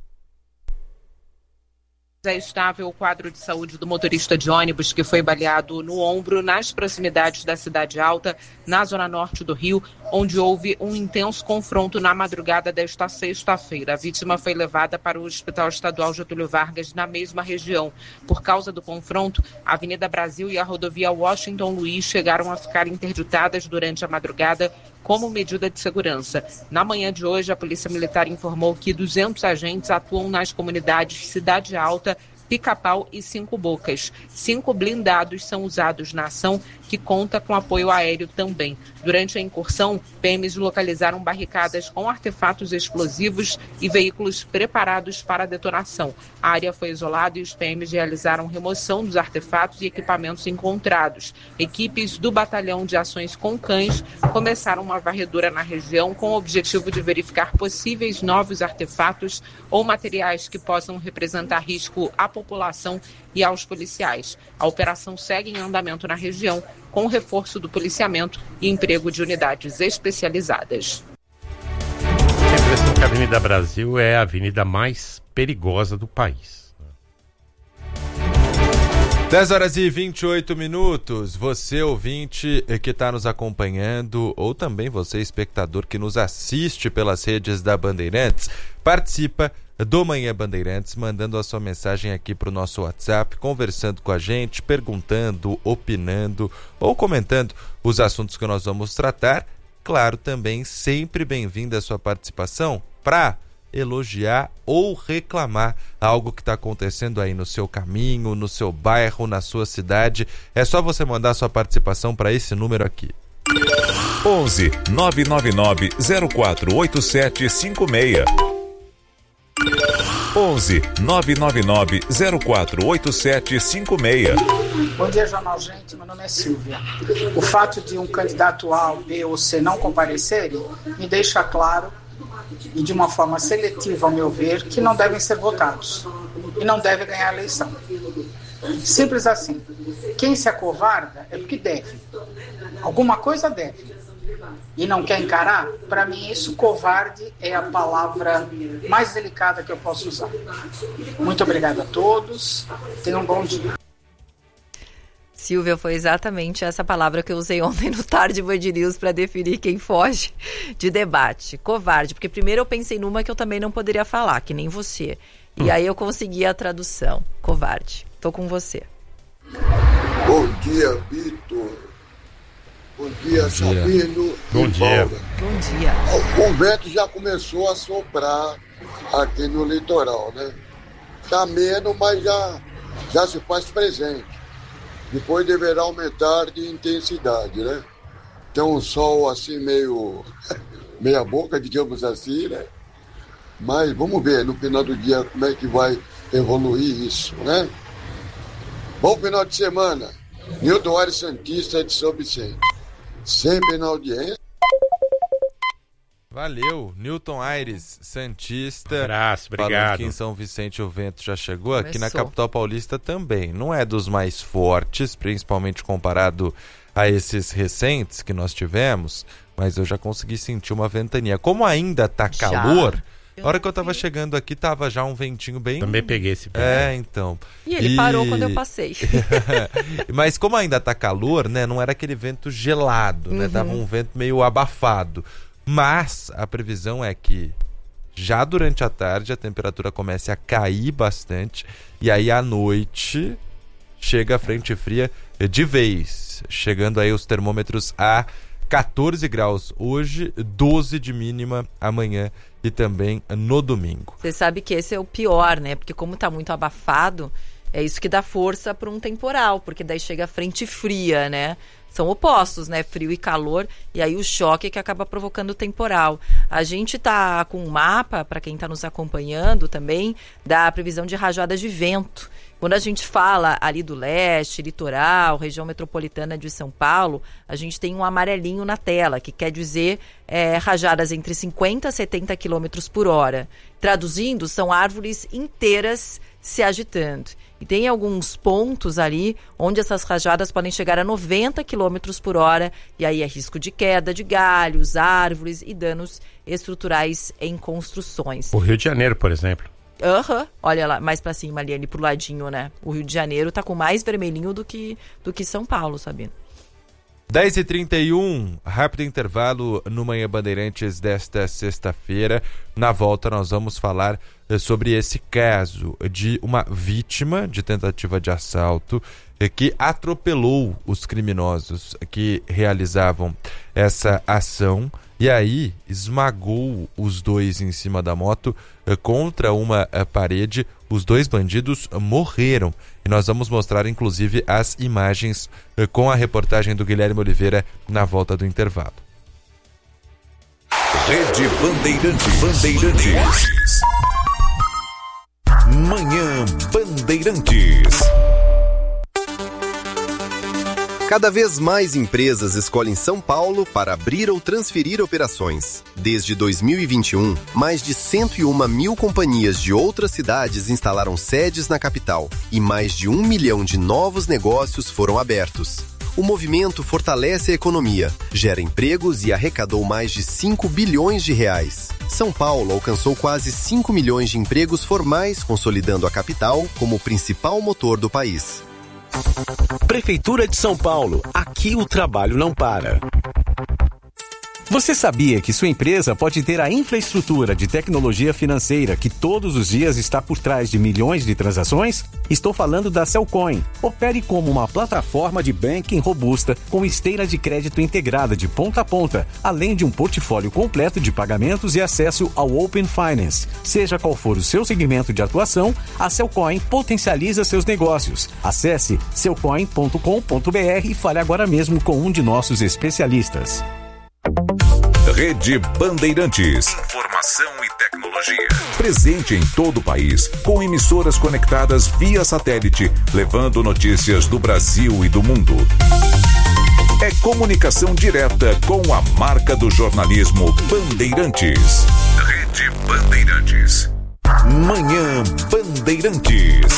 É estável o quadro de saúde do motorista de ônibus que foi baleado no ombro nas proximidades da Cidade Alta, na zona norte do Rio, onde houve um intenso confronto na madrugada desta sexta-feira. A vítima foi levada para o Hospital Estadual Getúlio Vargas, na mesma região. Por causa do confronto, a Avenida Brasil e a rodovia Washington Luiz chegaram a ficar interditadas durante a madrugada como medida de segurança. Na manhã de hoje, a Polícia Militar informou que duzentos agentes atuam nas comunidades Cidade Alta, Pica-Pau e Cinco Bocas. Cinco blindados são usados na ação, que conta com apoio aéreo também. Durante a incursão, P Ms localizaram barricadas com artefatos explosivos e veículos preparados para a detonação. A área foi isolada e os P Ms realizaram remoção dos artefatos e equipamentos encontrados. Equipes do Batalhão de Ações com Cães começaram uma varredura na região com o objetivo de verificar possíveis novos artefatos ou materiais que possam representar risco à população e aos policiais. A operação segue em andamento na região, com reforço do policiamento e emprego de unidades especializadas. A impressão que a Avenida Brasil é a avenida mais perigosa do país. dez horas e vinte e oito minutos. Você, ouvinte que está nos acompanhando, ou também você, espectador que nos assiste pelas redes da Bandeirantes, participa do Manhã Bandeirantes, mandando a sua mensagem aqui para o nosso WhatsApp, conversando com a gente, perguntando, opinando ou comentando os assuntos que nós vamos tratar. Claro, também sempre bem-vinda a sua participação para elogiar ou reclamar algo que está acontecendo aí no seu caminho, no seu bairro, na sua cidade. É só você mandar sua participação para esse número aqui. onze nove nove nove zero quatro oito sete cinco seis. onze nove nove nove zero quatro oito sete cinco seis. Bom dia, Jornal Gente. Meu nome é Silvia. O fato de um candidato A, B ou C não comparecerem me deixa claro, e de uma forma seletiva, ao meu ver, que não devem ser votados e não devem ganhar a eleição. Simples assim. Quem se acovarda é porque deve. Alguma coisa deve. E não quer encarar? Para mim, isso, covarde, é a palavra mais delicada que eu posso usar. Muito obrigado a todos. Tenham um bom dia. Silvia, foi exatamente essa palavra que eu usei ontem no Tarde Band News para definir quem foge de debate. Covarde, porque primeiro eu pensei numa que eu também não poderia falar, que nem você. E hum. aí eu consegui a tradução. Covarde. Tô com você. Bom dia, Vitor. Bom dia, Sabino. Bom dia. Bom dia. O vento já começou a soprar aqui no litoral, né? Tá menos, mas já, já se faz presente. Depois deverá aumentar de intensidade, né? Tem um sol assim meio meia boca, digamos assim, né? Mas vamos ver no final do dia como é que vai evoluir isso, né? Bom final de semana. Nilton Aires Santista de São Vicente. Sempre na audiência. Valeu, Nilton Aires Santista. Abraço, obrigado. Falando aqui em São Vicente o vento já chegou. Começou. Aqui na capital paulista também. Não é dos mais fortes, principalmente comparado a esses recentes que nós tivemos, mas eu já consegui sentir uma ventania. Como ainda tá calor, a hora que eu tava chegando aqui tava já um ventinho bem... Também peguei esse vento. É, então. E ele e... parou quando eu passei. Mas como ainda tá calor, né, não era aquele vento gelado, né, uhum. Tava um vento meio abafado. Mas a previsão é que já durante a tarde a temperatura comece a cair bastante e aí à noite chega a frente fria de vez, chegando aí os termômetros a catorze graus hoje, doze de mínima amanhã e também no domingo. Você sabe que esse é o pior, né? Porque como tá muito abafado, é isso que dá força para um temporal, porque daí chega a frente fria, né? São opostos, né? Frio e calor, e aí o choque que acaba provocando o temporal. A gente tá com um mapa, para quem está nos acompanhando também, da previsão de rajadas de vento. Quando a gente fala ali do leste, litoral, região metropolitana de São Paulo, a gente tem um amarelinho na tela, que quer dizer é, rajadas entre cinquenta e setenta quilômetros por hora. Traduzindo, são árvores inteiras se agitando. E tem alguns pontos ali onde essas rajadas podem chegar a noventa quilômetros por hora, e aí é risco de queda de galhos, árvores e danos estruturais em construções. O Rio de Janeiro, por exemplo. Aham, uhum. Olha lá, mais pra cima ali, ali pro ladinho, né? O Rio de Janeiro tá com mais vermelhinho do que, do que São Paulo, Sabino. dez e trinta e um, rápido intervalo no Manhã Bandeirantes desta sexta-feira. Na volta nós vamos falar sobre esse caso de uma vítima de tentativa de assalto que atropelou os criminosos que realizavam essa ação e aí esmagou os dois em cima da moto contra uma parede. Os dois bandidos morreram e nós vamos mostrar inclusive as imagens com a reportagem do Guilherme Oliveira na volta do intervalo. Rede Bandeirantes. Bandeirantes. Manhã Bandeirantes. Cada vez mais empresas escolhem São Paulo para abrir ou transferir operações. Desde dois mil e vinte e um, mais de cento e uma mil companhias de outras cidades instalaram sedes na capital e mais de um milhão de novos negócios foram abertos. O movimento fortalece a economia, gera empregos e arrecadou mais de cinco bilhões de reais. São Paulo alcançou quase cinco milhões de empregos formais, consolidando a capital como o principal motor do país. Prefeitura de São Paulo. Aqui o trabalho não para. Você sabia que sua empresa pode ter a infraestrutura de tecnologia financeira que todos os dias está por trás de milhões de transações? Estou falando da Cellcoin. Opere como uma plataforma de banking robusta com esteira de crédito integrada de ponta a ponta, além de um portfólio completo de pagamentos e acesso ao Open Finance. Seja qual for o seu segmento de atuação, a Cellcoin potencializa seus negócios. Acesse cellcoin ponto com ponto b r e fale agora mesmo com um de nossos especialistas. Rede Bandeirantes. Informação e tecnologia. Presente em todo o país, com emissoras conectadas via satélite, levando notícias do Brasil e do mundo. É comunicação direta com a marca do jornalismo Bandeirantes. Rede Bandeirantes. Manhã Bandeirantes.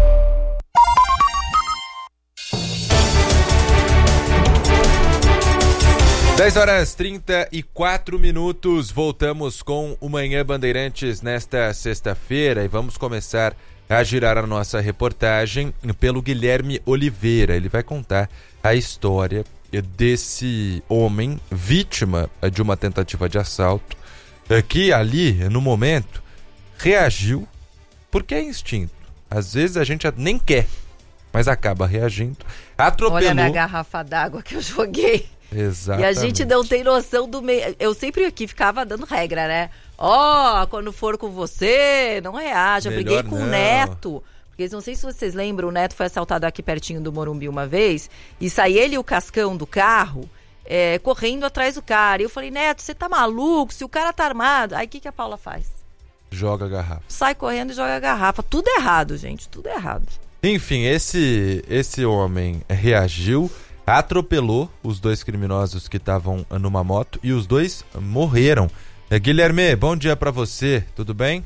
dez horas e trinta e quatro minutos, voltamos com o Manhã Bandeirantes nesta sexta-feira e vamos começar a girar a nossa reportagem pelo Guilherme Oliveira. Ele vai contar a história desse homem vítima de uma tentativa de assalto que ali, no momento, reagiu porque é instinto. Às vezes a gente nem quer, mas acaba reagindo. Atropelou... Olha a minha garrafa d'água que eu joguei. Exatamente. E a gente não tem noção do meio. Eu sempre aqui ficava dando regra, né? Ó, oh, quando for com você, não reaja. Eu Melhor briguei com não. o Neto. Porque não sei se vocês lembram, o Neto foi assaltado aqui pertinho do Morumbi uma vez. E sai ele e o Cascão do carro, é, correndo atrás do cara. E eu falei, Neto, você tá maluco? Se o cara tá armado. Aí o que, que a Paula faz? Joga a garrafa. Sai correndo e joga a garrafa. Tudo errado, gente. Tudo errado. Enfim, esse, esse homem reagiu, atropelou os dois criminosos que estavam numa moto e os dois morreram. É, Guilherme, bom dia pra você, tudo bem?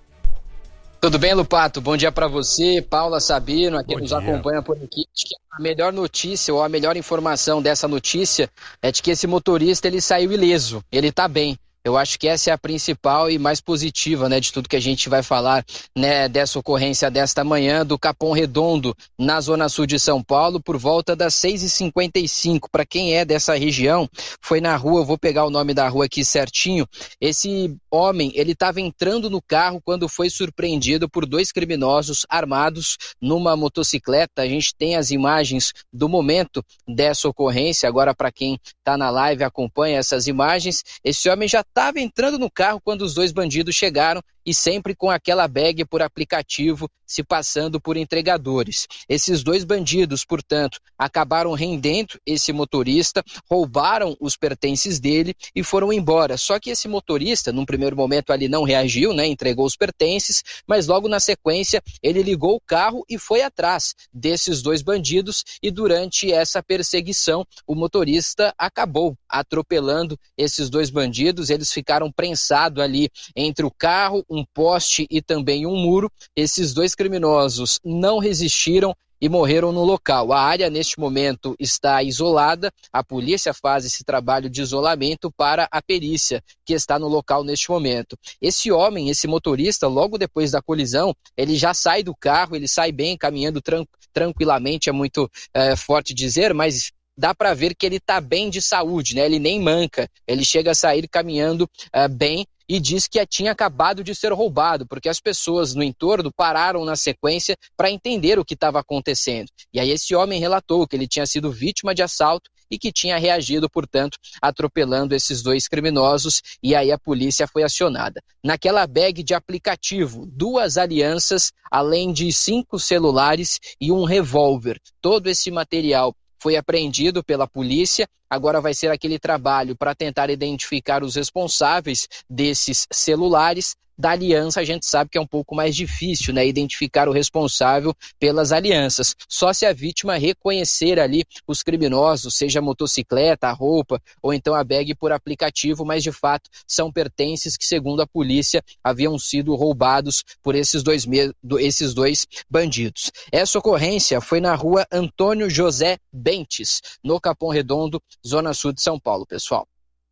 Tudo bem, Lupato? Bom dia pra você, Paula, Sabino, a quem Bom nos dia. acompanha por aqui. Acho que a melhor notícia ou a melhor informação dessa notícia é de que esse motorista ele saiu ileso, ele tá bem. Eu acho que essa é a principal e mais positiva, né, de tudo que a gente vai falar, né, dessa ocorrência desta manhã do Capão Redondo, na zona sul de São Paulo, por volta das seis e cinquenta e cinco. Para quem é dessa região, foi na rua, eu vou pegar o nome da rua aqui certinho. Esse homem, ele estava entrando no carro quando foi surpreendido por dois criminosos armados numa motocicleta. A gente tem as imagens do momento dessa ocorrência. Agora, para quem está na live, acompanha essas imagens. Esse homem já estava entrando no carro quando os dois bandidos chegaram e sempre com aquela bag por aplicativo se passando por entregadores. Esses dois bandidos, portanto, acabaram rendendo esse motorista, roubaram os pertences dele e foram embora. Só que esse motorista, num primeiro momento ali não reagiu, né, entregou os pertences, mas logo na sequência ele ligou o carro e foi atrás desses dois bandidos e durante essa perseguição o motorista acabou atropelando esses dois bandidos. Eles ficaram prensados ali entre o carro, um poste e também um muro. Esses dois criminosos não resistiram e morreram no local. A área neste momento está isolada, a polícia faz esse trabalho de isolamento para a perícia que está no local neste momento. Esse homem, esse motorista, logo depois da colisão, ele já sai do carro, ele sai bem, caminhando tran- tranquilamente, é muito é, forte dizer, mas dá para ver que ele está bem de saúde, né? Ele nem manca, ele chega a sair caminhando uh, bem e diz que tinha acabado de ser roubado, porque as pessoas no entorno pararam na sequência para entender o que estava acontecendo. E aí esse homem relatou que ele tinha sido vítima de assalto e que tinha reagido, portanto, atropelando esses dois criminosos, e aí a polícia foi acionada. Naquela bag de aplicativo, duas alianças, além de cinco celulares e um revólver. Todo esse material foi apreendido pela polícia. Agora vai ser aquele trabalho para tentar identificar os responsáveis desses celulares. Da aliança a gente sabe que é um pouco mais difícil, né, identificar o responsável pelas alianças. Só se a vítima reconhecer ali os criminosos, seja a motocicleta, a roupa ou então a bag por aplicativo, mas de fato são pertences que, segundo a polícia, haviam sido roubados por esses dois, me- esses dois bandidos. Essa ocorrência foi na rua Antônio José Bentes, no Capão Redondo, zona sul de São Paulo, pessoal.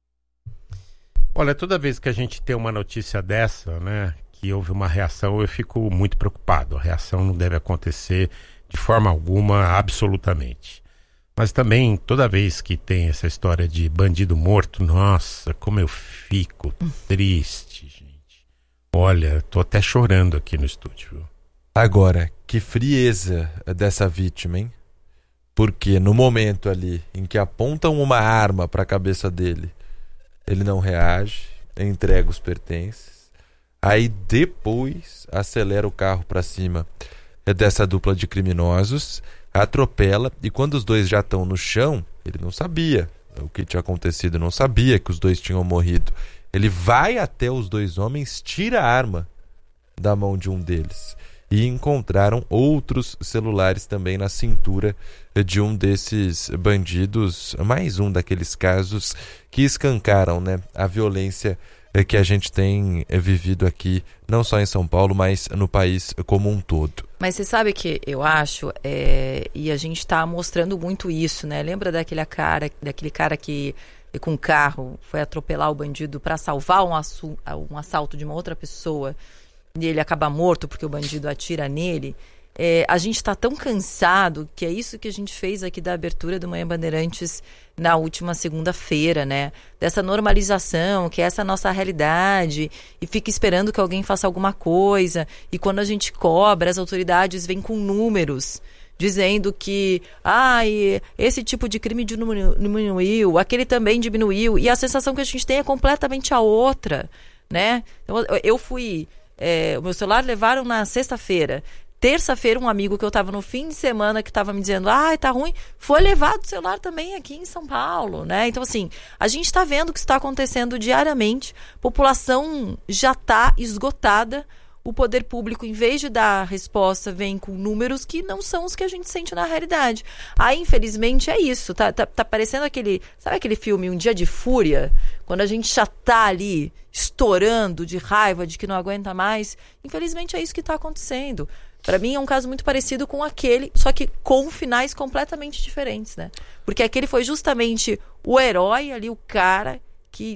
Olha, toda vez que a gente tem uma notícia dessa, né, que houve uma reação, eu fico muito preocupado. A reação não deve acontecer De forma alguma, absolutamente. Mas também, toda vez que tem essa história de bandido morto, nossa, como eu fico triste, gente. Olha, tô até chorando aqui no estúdio. Viu? Agora, que frieza dessa vítima, hein? Porque no momento ali em que apontam uma arma para a cabeça dele, ele não reage, entrega os pertences. Aí depois acelera o carro para cima dessa dupla de criminosos, atropela, e quando os dois já estão no chão, ele não sabia o que tinha acontecido, não sabia que os dois tinham morrido. Ele vai até os dois homens, tira a arma da mão de um deles. E encontraram outros celulares também na cintura de um desses bandidos, mais um daqueles casos que escancaram, né, a violência que a gente tem vivido aqui, não só em São Paulo, mas no país como um todo. Mas você sabe que eu acho, é, e a gente está mostrando muito isso, né? Lembra daquele cara, daquele cara que com um carro foi atropelar o bandido para salvar um, assu- um assalto de uma outra pessoa, e ele acaba morto porque o bandido atira nele? É, a gente está tão cansado, que é isso que a gente fez aqui da abertura do Manhã Bandeirantes na última segunda-feira, né? Dessa normalização, que é essa nossa realidade, e fica esperando que alguém faça alguma coisa, e quando a gente cobra, as autoridades vêm com números dizendo que ah, esse tipo de crime diminuiu, diminuiu, aquele também diminuiu, e a sensação que a gente tem é completamente a outra, né? Então, eu fui... É, o meu celular levaram na sexta-feira. Terça-feira, um amigo que eu estava no fim de semana que estava me dizendo, ai, tá ruim, foi levado o celular também aqui em São Paulo, né? Então, assim, a gente está vendo o que está acontecendo diariamente. A população já está esgotada. O poder público, em vez de dar resposta, vem com números que não são os que a gente sente na realidade. Aí, infelizmente, é isso. Tá, tá, tá parecendo aquele... Sabe aquele filme Um Dia de Fúria? Quando a gente já tá ali estourando de raiva, de que não aguenta mais. Infelizmente, é isso que está acontecendo. Para mim, é um caso muito parecido com aquele, só que com finais completamente diferentes, né? Porque aquele foi justamente o herói ali, o cara que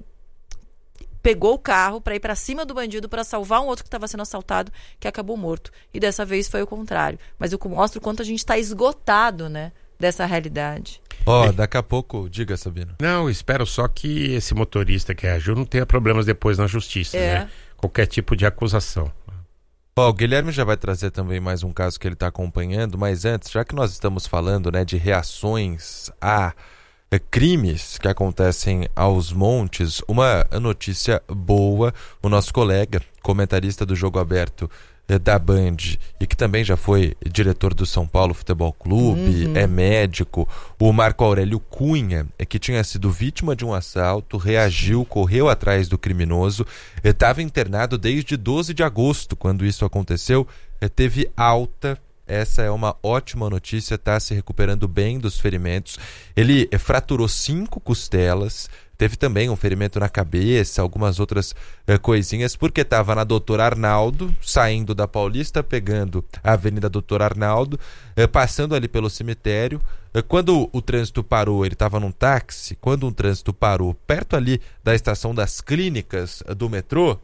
pegou o carro para ir para cima do bandido para salvar um outro que estava sendo assaltado, que acabou morto. E dessa vez foi o contrário. Mas eu mostro o quanto a gente está esgotado, né, dessa realidade. Ó, oh, daqui a pouco, diga, Sabino. Não, espero só que esse motorista que reagiu não tenha problemas depois na justiça, é. né? Qualquer tipo de acusação. Ó, oh, o Guilherme já vai trazer também mais um caso que ele está acompanhando, mas antes, já que nós estamos falando, né, de reações a é, crimes que acontecem aos montes, uma notícia boa: o nosso colega, comentarista do Jogo Aberto é, da Band, e que também já foi diretor do São Paulo Futebol Clube, uhum. é médico, o Marco Aurélio Cunha, é, que tinha sido vítima de um assalto, reagiu, correu atrás do criminoso, estava internado desde doze de agosto, quando isso aconteceu, é, teve alta. Essa é uma ótima notícia, está se recuperando bem dos ferimentos. Ele fraturou cinco costelas, teve também um ferimento na cabeça, algumas outras eh, coisinhas, porque estava na Doutor Arnaldo, saindo da Paulista, pegando a Avenida Doutor Arnaldo, eh, passando ali pelo cemitério. Eh, quando o trânsito parou, ele estava num táxi, quando um trânsito parou perto ali da estação das Clínicas do metrô,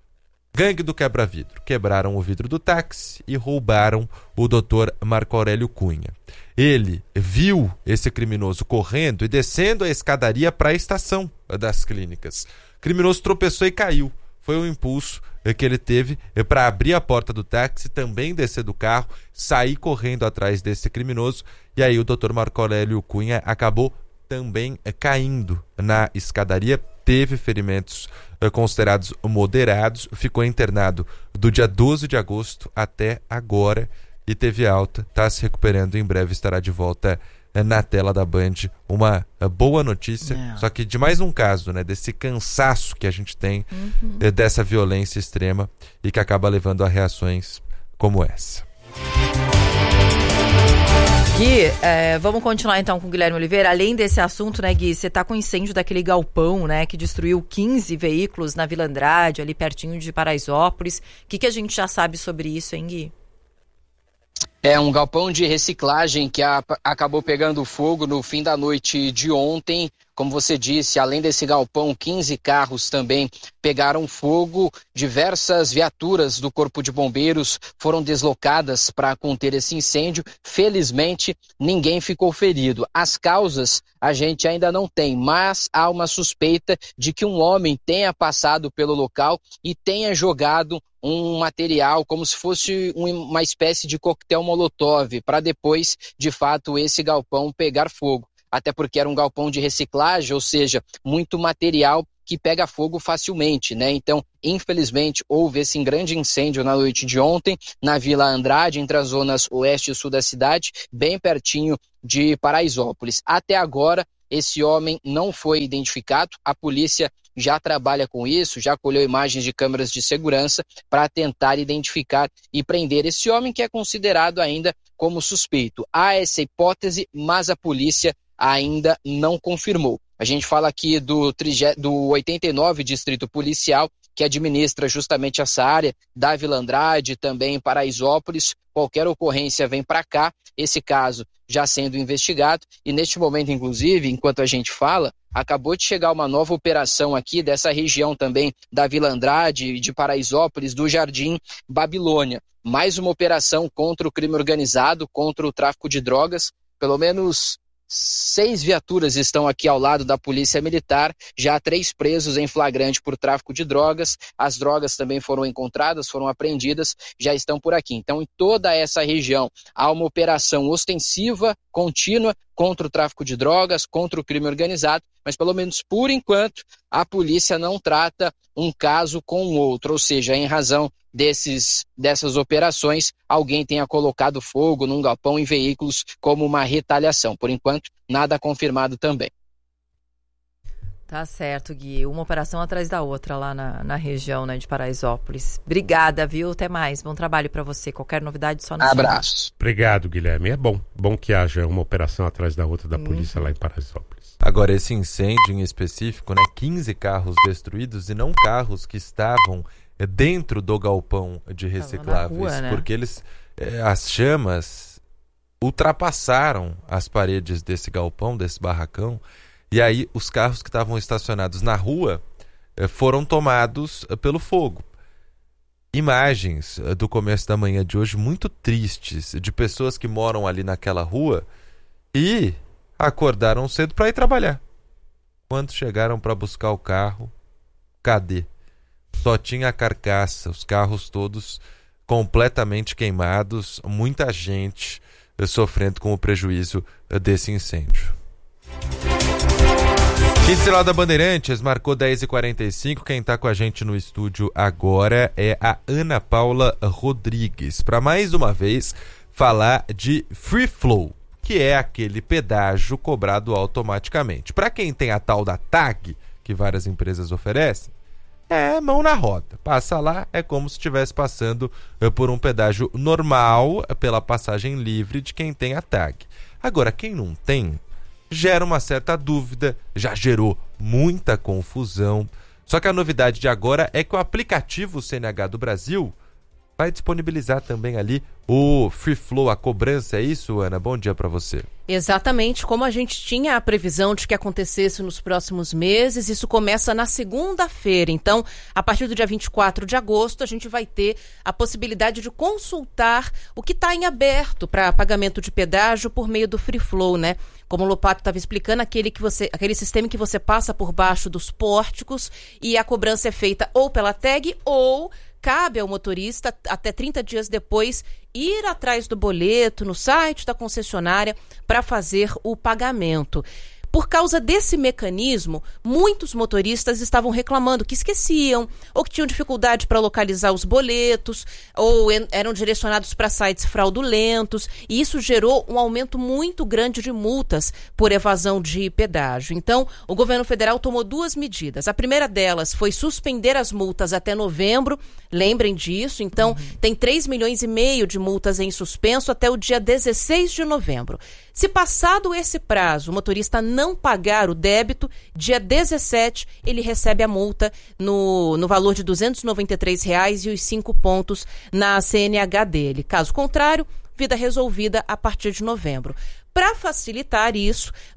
gangue do quebra-vidro. Quebraram o vidro do táxi e roubaram o doutor Marco Aurélio Cunha. Ele viu esse criminoso correndo e descendo a escadaria para a estação das Clínicas. O criminoso tropeçou e caiu. Foi o impulso que ele teve para abrir a porta do táxi, também descer do carro, sair correndo atrás desse criminoso. E aí o doutor Marco Aurélio Cunha acabou também caindo na escadaria, teve ferimentos eh, considerados moderados, ficou internado do dia doze de agosto até agora e teve alta, está se recuperando, em breve estará de volta eh, na tela da Band. Uma eh, boa notícia, é. Só que de mais um caso, né, desse cansaço que a gente tem, uhum. eh, dessa violência extrema e que acaba levando a reações como essa. Gui, é, vamos continuar então com o Guilherme Oliveira. Além desse assunto, né, Gui, você tá com o incêndio daquele galpão, né, que destruiu quinze veículos na Vila Andrade, ali pertinho de Paraisópolis. O que, que a gente já sabe sobre isso, hein, Gui? É um galpão de reciclagem que a, acabou pegando fogo no fim da noite de ontem. Como você disse, além desse galpão, quinze carros também pegaram fogo. Diversas viaturas do Corpo de Bombeiros foram deslocadas para conter esse incêndio. Felizmente, ninguém ficou ferido. As causas a gente ainda não tem, mas há uma suspeita de que um homem tenha passado pelo local e tenha jogado um material como se fosse uma espécie de coquetel molotov para depois, de fato, esse galpão pegar fogo. Até porque era um galpão de reciclagem, ou seja, muito material que pega fogo facilmente, né? Então, infelizmente, houve esse grande incêndio na noite de ontem, na Vila Andrade, entre as zonas oeste e sul da cidade, bem pertinho de Paraisópolis. Até agora, esse homem não foi identificado, a polícia já trabalha com isso, já colheu imagens de câmeras de segurança para tentar identificar e prender esse homem que é considerado ainda como suspeito. Há essa hipótese, mas a polícia ainda não confirmou. A gente fala aqui do, do oitenta e nove Distrito Policial, que administra justamente essa área da Vila Andrade, também em Paraisópolis. Qualquer ocorrência vem para cá, esse caso já sendo investigado, e neste momento, inclusive, enquanto a gente fala, acabou de chegar uma nova operação aqui dessa região também da Vila Andrade, de Paraisópolis, do Jardim Babilônia. Mais uma operação contra o crime organizado, contra o tráfico de drogas. Pelo menos seis viaturas estão aqui ao lado da Polícia Militar, já há três presos em flagrante por tráfico de drogas. As drogas também foram encontradas, foram apreendidas, já estão por aqui. Então, em toda essa região, há uma operação ostensiva, contínua, contra o tráfico de drogas, contra o crime organizado, mas pelo menos por enquanto a polícia não trata um caso com o outro, ou seja, em razão desses, dessas operações, alguém tenha colocado fogo num galpão em veículos como uma retaliação. Por enquanto, nada confirmado também. Tá certo, Gui. Uma operação atrás da outra lá na, na região, né, de Paraisópolis. Obrigada, viu? Até mais. Bom trabalho para você. Qualquer novidade, só nos Abraço. Obrigado, Guilherme. É bom. Bom que haja uma operação atrás da outra da uhum. polícia lá em Paraisópolis. Agora, esse incêndio em específico, né? quinze carros destruídos e não carros que estavam dentro do galpão de recicláveis. Rua, né? Porque eles, as chamas ultrapassaram as paredes desse galpão, desse barracão. E aí os carros que estavam estacionados na rua eh, foram tomados eh, pelo fogo. Imagens eh, do começo da manhã de hoje muito tristes de pessoas que moram ali naquela rua e acordaram cedo para ir trabalhar. Quando chegaram para buscar o carro, cadê? Só tinha a carcaça, os carros todos completamente queimados, muita gente eh, sofrendo com o prejuízo eh, desse incêndio. Quinto Sinal da Bandeirantes, marcou dez e quarenta e cinco. Quem está com a gente no estúdio agora é a Ana Paula Rodrigues, para mais uma vez falar de Free Flow, que é aquele pedágio cobrado automaticamente. Para quem tem a tal da tag, que várias empresas oferecem, é mão na roda. Passa lá, é como se estivesse passando por um pedágio normal, pela passagem livre de quem tem a tag. Agora, quem não tem, gera uma certa dúvida, já gerou muita confusão. Só que a novidade de agora é que o aplicativo C N H do Brasil vai disponibilizar também ali o Free Flow, a cobrança. É isso, Ana? Bom dia para você. Exatamente, como a gente tinha a previsão de que acontecesse nos próximos meses, isso começa na segunda-feira. Então, a partir do dia vinte e quatro de agosto, a gente vai ter a possibilidade de consultar o que está em aberto para pagamento de pedágio por meio do Free Flow, né? Como o Lopato estava explicando, aquele, que você, aquele sistema que você passa por baixo dos pórticos e a cobrança é feita ou pela tag ou cabe ao motorista, até trinta dias depois, ir atrás do boleto no site da concessionária para fazer o pagamento. Por causa desse mecanismo, muitos motoristas estavam reclamando que esqueciam, ou que tinham dificuldade para localizar os boletos, ou en- eram direcionados para sites fraudulentos, e isso gerou um aumento muito grande de multas por evasão de pedágio. Então, o governo federal tomou duas medidas. A primeira delas foi suspender as multas até novembro, lembrem disso. Então, uhum. tem três milhões e meio de multas em suspenso até o dia dezesseis de novembro. Se passado esse prazo, o motorista não pagar o débito, dia dezessete ele recebe a multa no, no valor de duzentos e noventa e três reais e os cinco pontos na C N H dele. Caso contrário, vida resolvida a partir de novembro. Para facilitar isso,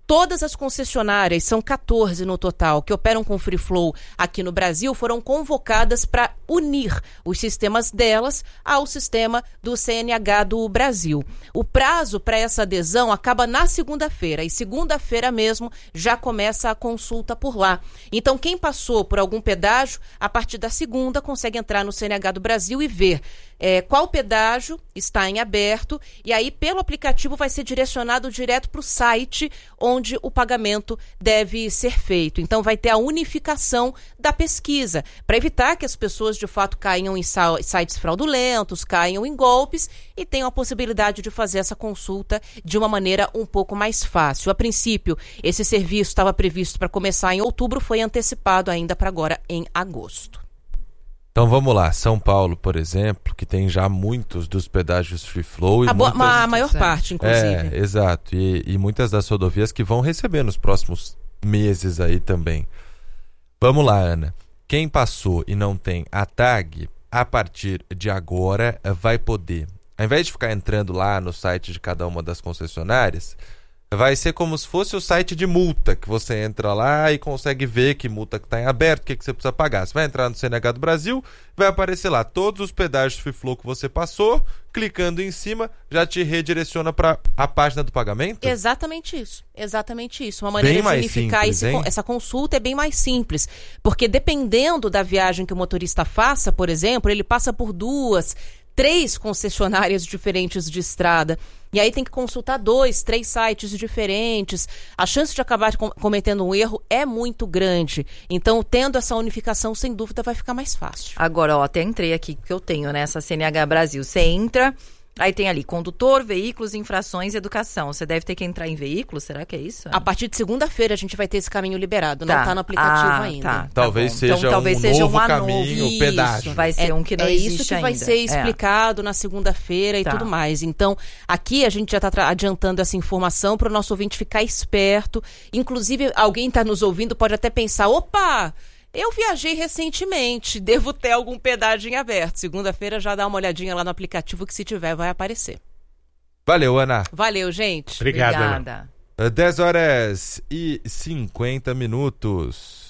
Todas as concessionárias, são quatorze no total, que operam com Free Flow aqui no Brasil, foram convocadas para unir os sistemas delas ao sistema do C N H do Brasil. O prazo para essa adesão acaba na segunda-feira, e segunda-feira mesmo já começa a consulta por lá. Então, quem passou por algum pedágio, a partir da segunda consegue entrar no C N H do Brasil e ver É, qual pedágio está em aberto, e aí pelo aplicativo vai ser direcionado direto para o site onde o pagamento deve ser feito. Então vai ter a unificação da pesquisa, para evitar que as pessoas de fato caiam em sites fraudulentos, caiam em golpes, e tenham a possibilidade de fazer essa consulta de uma maneira um pouco mais fácil. A princípio, esse serviço estava previsto para começar em outubro, foi antecipado ainda para agora em agosto. Então vamos lá, São Paulo, por exemplo, que tem já muitos dos pedágios Free Flow. E a, muitas... boa, a maior parte, inclusive. É, exato. E, e muitas das rodovias que vão receber nos próximos meses aí também. Vamos lá, Ana. Quem passou e não tem a tag, a partir de agora vai poder, ao invés de ficar entrando lá no site de cada uma das concessionárias, vai ser como se fosse o site de multa, que você entra lá e consegue ver que multa que está em aberto, o que, que você precisa pagar. Você vai entrar no C N H do Brasil, vai aparecer lá todos os pedágios Free Flow que você passou, clicando em cima, já te redireciona para a página do pagamento? Exatamente isso, exatamente isso. Uma maneira bem de unificar simples, esse, essa consulta é bem mais simples, porque dependendo da viagem que o motorista faça, por exemplo, ele passa por duas, três concessionárias diferentes de estrada, e aí tem que consultar dois, três sites diferentes. A chance de acabar com, cometendo um erro é muito grande. Então, tendo essa unificação, sem dúvida, vai ficar mais fácil. Agora, ó, até entrei aqui, que eu tenho, né, essa C N H Brasil. Você entra, aí tem ali condutor, veículos, infrações e educação. Você deve ter que entrar em veículos, será que é isso? A partir de segunda-feira a gente vai ter esse caminho liberado, tá. Não está no aplicativo ah, ainda. Tá, talvez tá seja então, um talvez novo seja um caminho, isso, pedágio. Vai ser é, um que não é existe isso que ainda. vai ser explicado é. na segunda-feira e Tá. tudo mais. Então, aqui a gente já está adiantando essa informação para o nosso ouvinte ficar esperto. Inclusive, alguém está nos ouvindo, pode até pensar, opa, eu viajei recentemente, devo ter algum pedágio em aberto. Segunda-feira já dá uma olhadinha lá no aplicativo, que se tiver vai aparecer. Valeu, Ana. Valeu, gente. Obrigado, Obrigada. Ana. dez horas e cinquenta minutos.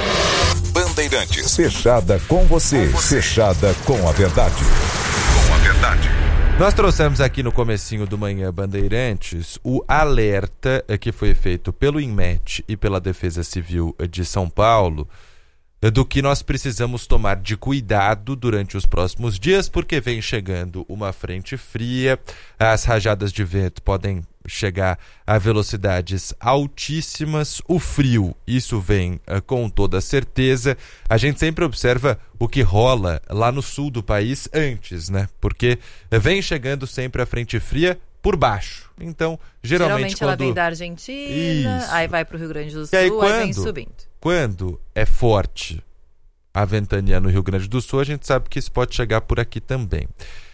Bandeirantes. Fechada com você. Fechada com a verdade. Com a verdade. Nós trouxemos aqui no comecinho do Manhã Bandeirantes o alerta que foi feito pelo INMET e pela Defesa Civil de São Paulo do que nós precisamos tomar de cuidado durante os próximos dias, porque vem chegando uma frente fria, as rajadas de vento podem chegar a velocidades altíssimas, o frio, isso vem uh, com toda certeza. A gente sempre observa o que rola lá no sul do país antes, né? Porque vem chegando sempre a frente fria por baixo. Então, geralmente, geralmente quando... ela vem da Argentina, Isso. aí vai para o Rio Grande do Sul, e aí, aí quando, vem subindo. Quando é forte a ventania no Rio Grande do Sul, a gente sabe que isso pode chegar por aqui também.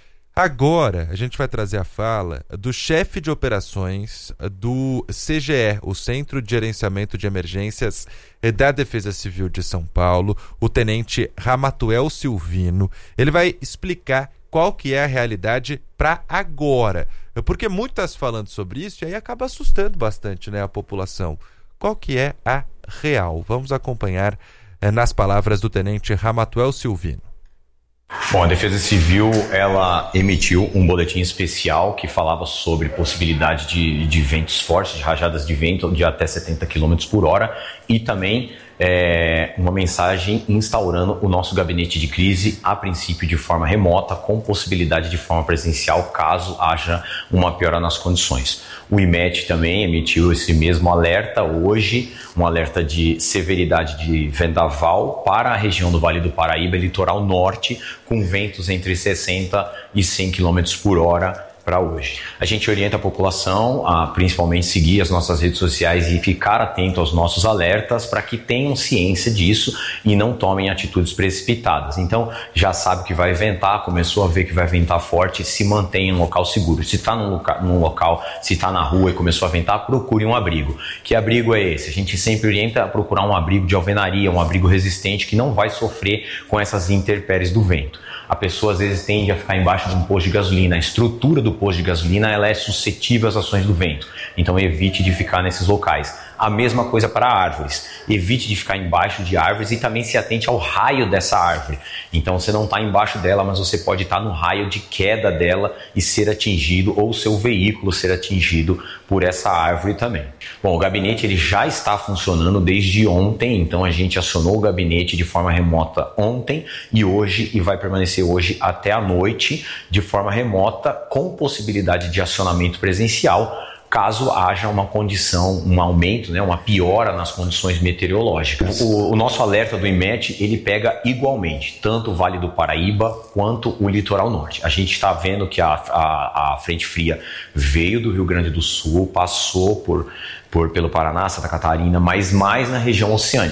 Agora, a gente vai trazer a fala do chefe de operações do C G E, o Centro de Gerenciamento de Emergências da Defesa Civil de São Paulo, o tenente Ramatuel Silvino. Ele vai explicar qual que é a realidade para agora, porque muito está se falando sobre isso e aí acaba assustando bastante, né, a população. Qual que é a real? Vamos acompanhar eh, nas palavras do tenente Ramatuel Silvino. Bom, a Defesa Civil, ela emitiu um boletim especial que falava sobre possibilidade de, de ventos fortes, de rajadas de vento de até setenta quilômetros por hora e também é, uma mensagem instaurando o nosso gabinete de crise, a princípio de forma remota, com possibilidade de forma presencial, caso haja uma piora nas condições. O INMET também emitiu esse mesmo alerta hoje, um alerta de severidade de vendaval para a região do Vale do Paraíba, litoral norte, com ventos entre sessenta e cem quilômetros por hora para hoje. A gente orienta a população a principalmente seguir as nossas redes sociais e ficar atento aos nossos alertas para que tenham ciência disso e não tomem atitudes precipitadas. Então, já sabe que vai ventar, começou a ver que vai ventar forte, se mantenha em um local seguro. Se está num, loca- num local, se está na rua e começou a ventar, procure um abrigo. Que abrigo é esse? A gente sempre orienta a procurar um abrigo de alvenaria, um abrigo resistente que não vai sofrer com essas intempéries do vento. A pessoa às vezes tende a ficar embaixo de um posto de gasolina. A estrutura do posto de gasolina ela é suscetível às ações do vento. Então evite de ficar nesses locais. A mesma coisa para árvores. Evite de ficar embaixo de árvores e também se atente ao raio dessa árvore. Então você não está embaixo dela, mas você pode estar no raio de queda dela e ser atingido, ou seu veículo ser atingido por essa árvore também. Bom, o gabinete ele já está funcionando desde ontem, então a gente acionou o gabinete de forma remota ontem e hoje, e vai permanecer hoje até a noite de forma remota, com possibilidade de acionamento presencial, caso haja uma condição, um aumento, né, uma piora nas condições meteorológicas. O, o nosso alerta do IMET, ele pega igualmente, tanto o Vale do Paraíba quanto o litoral norte. A gente está vendo que a, a, a frente fria veio do Rio Grande do Sul, passou por, por, pelo Paraná, Santa Catarina, mas mais na região oceânica.